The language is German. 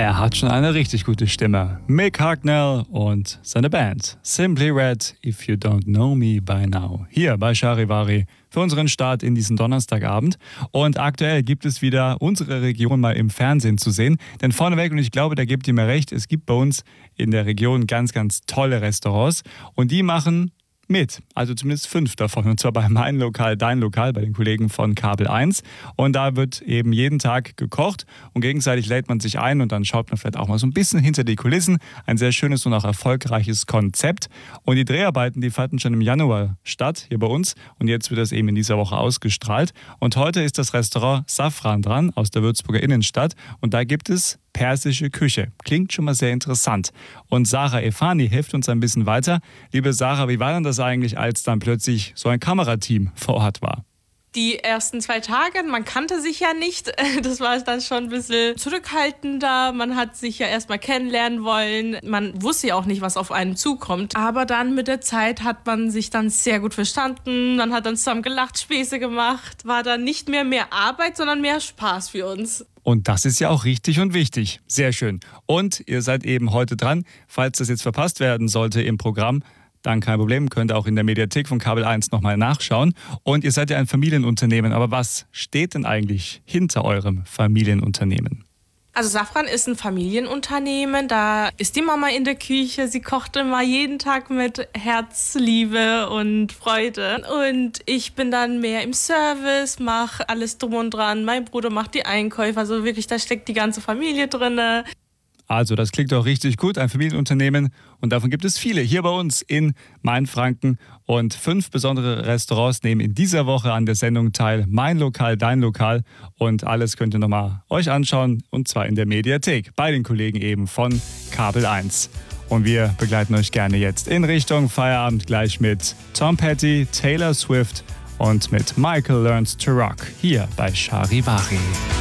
Er hat schon eine richtig gute Stimme. Mick Hucknall und seine Band Simply Red, If You Don't Know Me By Now. Hier bei Charivari für unseren Start in diesen Donnerstagabend. Und aktuell gibt es wieder unsere Region mal im Fernsehen zu sehen. Denn vorneweg, und ich glaube, da gebt ihr mir recht, es gibt bei uns in der Region ganz, ganz tolle Restaurants. Und die machen mit, also zumindest 5 davon, und zwar bei Mein Lokal, Dein Lokal, bei den Kollegen von Kabel 1. Und da wird eben jeden Tag gekocht und gegenseitig lädt man sich ein und dann schaut man vielleicht auch mal so ein bisschen hinter die Kulissen. Ein sehr schönes und auch erfolgreiches Konzept. Und die Dreharbeiten, die fanden schon im Januar statt, hier bei uns. Und jetzt wird das eben in dieser Woche ausgestrahlt. Und heute ist das Restaurant Safran dran aus der Würzburger Innenstadt. Und da gibt es persische Küche. Klingt schon mal sehr interessant. Und Sarah Efani hilft uns ein bisschen weiter. Liebe Sarah, wie war denn das eigentlich, als dann plötzlich so ein Kamerateam vor Ort war? Die ersten 2 Tage, man kannte sich ja nicht. Das war dann schon ein bisschen zurückhaltender. Man hat sich ja erstmal kennenlernen wollen. Man wusste ja auch nicht, was auf einen zukommt. Aber dann mit der Zeit hat man sich dann sehr gut verstanden. Man hat dann zusammen gelacht, Späße gemacht. War dann nicht mehr Arbeit, sondern mehr Spaß für uns. Und das ist ja auch richtig und wichtig. Sehr schön. Und ihr seid eben heute dran. Falls das jetzt verpasst werden sollte im Programm, dann kein Problem, könnt ihr auch in der Mediathek von Kabel 1 nochmal nachschauen. Und ihr seid ja ein Familienunternehmen. Aber was steht denn eigentlich hinter eurem Familienunternehmen? Also Safran ist ein Familienunternehmen, da ist die Mama in der Küche, sie kocht immer jeden Tag mit Herzliebe und Freude. Und ich bin dann mehr im Service, mache alles drum und dran. Mein Bruder macht die Einkäufe, also wirklich, da steckt die ganze Familie drin. Also das klingt doch richtig gut, ein Familienunternehmen, und davon gibt es viele hier bei uns in Mainfranken, und 5 besondere Restaurants nehmen in dieser Woche an der Sendung teil. Mein Lokal, Dein Lokal, und alles könnt ihr nochmal euch anschauen, und zwar in der Mediathek bei den Kollegen eben von Kabel 1. Und wir begleiten euch gerne jetzt in Richtung Feierabend gleich mit Tom Petty, Taylor Swift und mit Michael Learns to Rock hier bei Charivari.